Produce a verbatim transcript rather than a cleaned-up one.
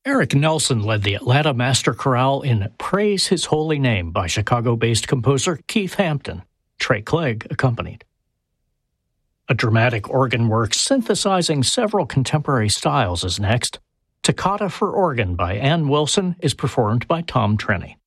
Eric Nelson led the Atlanta Master Chorale in Praise His Holy Name by Chicago-based composer Keith Hampton. Trey Clegg accompanied. A dramatic organ work synthesizing several contemporary styles is next. Toccata for Organ by Ann Wilson is performed by Tom Trenny.